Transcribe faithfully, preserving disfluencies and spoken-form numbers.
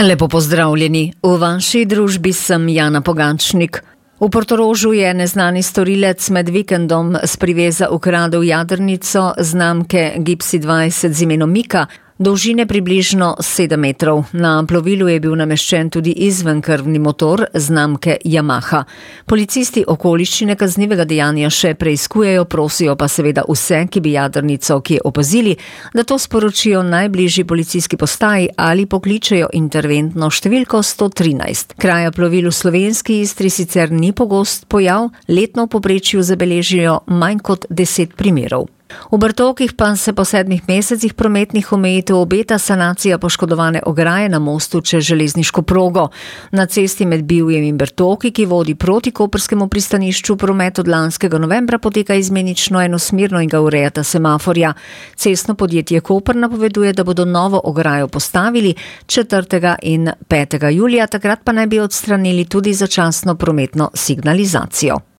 Lepo pozdravljeni. V vaši družbi sem Jana Pogačnik. V Portorožu je neznani storilec med vikendom s priveza ukradel jadrnico znamke Gipsy dvajset z imenom Mika, dolžine približno sedem metrov. Na plovilu je bil nameščen tudi izvenkrvni motor znamke Yamaha. Policisti okoliščine kaznivega dejanja še preiskujejo, prosijo pa seveda vse, ki bi jadrnico kje opazili, da to sporočijo najbližji policijski postaji ali pokličejo interventno številko sto trinajst. Kraja plovil v slovenski Istri sicer ni pogost pojav, letno v povprečju zabeležijo manj kot deset primerov. V Bartokih pa se po sedmih mesecih prometnih omejitev obeta sanacija poškodovane ograje na mostu čez železniško progo. Na cesti med Bivjem in Bartoki, ki vodi proti koprskemu pristanišču, promet od lanskega novembra poteka izmenično enosmerno in ga urejata semaforja. Cestno podjetje Koper napoveduje, da bodo novo ograjo postavili četrtega in petega julija, takrat pa naj bi odstranili tudi začasno prometno signalizacijo.